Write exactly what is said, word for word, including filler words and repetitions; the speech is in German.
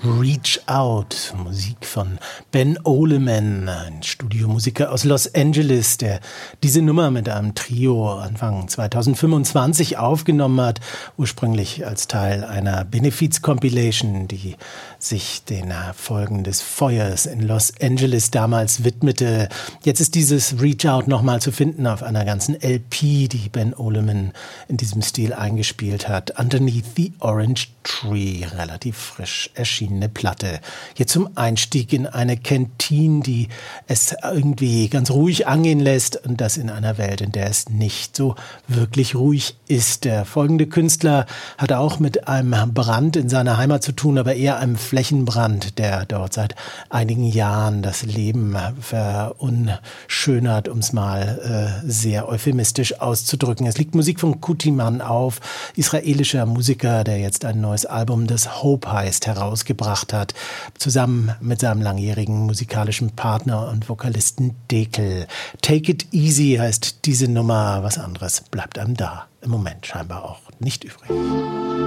Reach Out, Musik von Ben Oleman, ein Studiomusiker aus Los Angeles, der diese Nummer mit einem Trio Anfang zweitausendfünfundzwanzig aufgenommen hat, ursprünglich als Teil einer Benefiz-Compilation, die sich den Folgen des Feuers in Los Angeles damals widmete. Jetzt ist dieses Reach Out nochmal zu finden auf einer ganzen L P, die Ben Oleman in diesem Stil eingespielt hat. Underneath the Orange Tree, relativ frisch erschienene Platte. Hier zum Einstieg in eine Kantine, die es irgendwie ganz ruhig angehen lässt und das in einer Welt, in der es nicht so wirklich ruhig ist. Der folgende Künstler hat auch mit einem Brand in seiner Heimat zu tun, aber eher einem Flächenbrand, der dort seit einigen Jahren das Leben verunschönert, um es mal äh, sehr euphemistisch auszudrücken. Es liegt Musik von Kutiman auf, israelischer Musiker, der jetzt ein neues Album, das Hope heißt, herausgebracht hat, zusammen mit seinem langjährigen musikalischen Partner und Vokalisten Dekel. Take It Easy heißt diese Nummer, was anderes bleibt einem da im Moment scheinbar auch nicht übrig.